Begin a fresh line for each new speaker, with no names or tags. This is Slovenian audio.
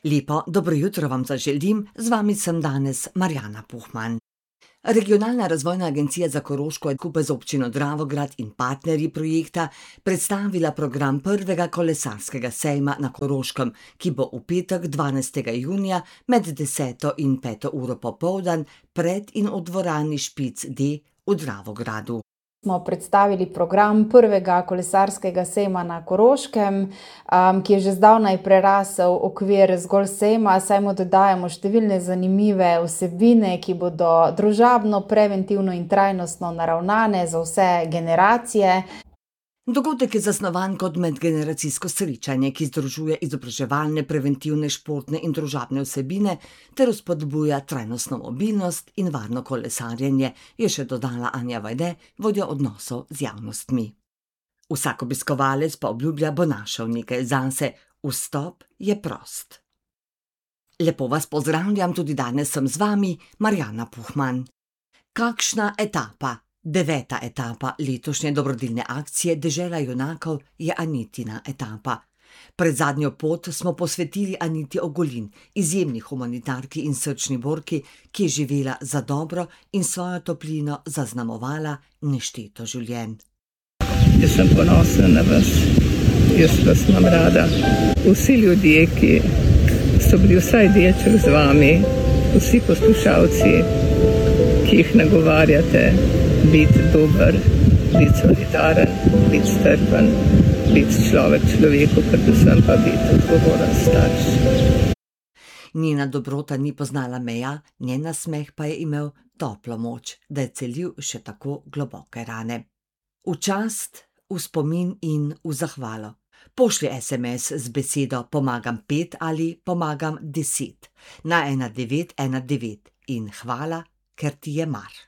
Lepo dobro jutro vam zaželim, z vami sem danes Marjana Puhman. Regionalna razvojna agencija za Koroško je skupaj z občino Dravograd in partnerji projekta predstavila program prvega kolesarskega sejma na Koroškem, ki bo v petek 12. junija med 10. in 5. uro popoldan pred in v dvorani Špic D v Dravogradu.
Smo predstavili program prvega kolesarskega sejma na Koroškem, ki je že zdavnaj prerasel okvir zgolj sejma, saj mu dodajamo številne zanimive vsebine, ki bodo družabno, preventivno in trajnostno naravnane za vse generacije.
Dogodek je zasnovan kot medgeneracijsko srečanje, ki združuje izobraževalne, preventivne, športne in družabne vsebine ter vzpodbuja trajnostno mobilnost in varno kolesarjenje, je še dodala Anja Vajde, vodja odnosov z javnostmi. Vsak obiskovalec pa obljublja, bo našel nekaj zase, vstop je prost. Lepo vas pozdravljam, tudi danes sem z vami, Marjana Puhman. Kakšna etapa? 9. etapa letošnje dobrodelne akcije Dežela junakov je Anitina etapa. Pred zadnjo pot smo posvetili Aniti Ogulin, izjemni humanitarki in srčni borki, ki je živela za dobro in svojo toplino zaznamovala nešteto življenj.
Jaz sem ponosna na vas, jaz vas imam rada. Vsi ljudje, ki so bili vsaj delček z vami, vsi poslušalci, ki jih nagovarjate, biti dober, biti solidaren, biti strpen, biti človek človeku, predvsem pa biti odgovoren starš.
Njena dobrota ni poznala meja, njen nasmeh pa je imel toplo moč, da je celil še tako globoke rane. V čast, v spomin in v zahvalo. Pošlji SMS z besedo pomagam 5 ali pomagam 10 na 1919 in hvala, ker ti je mar.